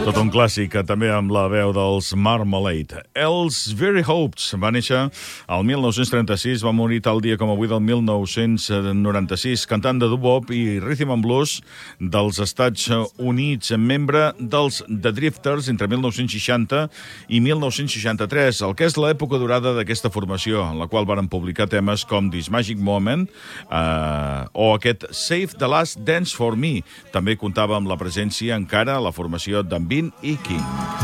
Tot un clàssic, també amb la veu dels Marmalade. Els Very Hopes va néixer al 1936, va morir tal dia com avui del 1996, cantant de doo-wop i rhythm and blues dels Estats Units, membre dels The Drifters entre 1960 i 1963, el que és l'època dorada d'aquesta formació, en la qual varen publicar temes com This Magic Moment o aquest Save the Last Dance for Me. També comptava amb la presència encara a la formació d'en Bean i King.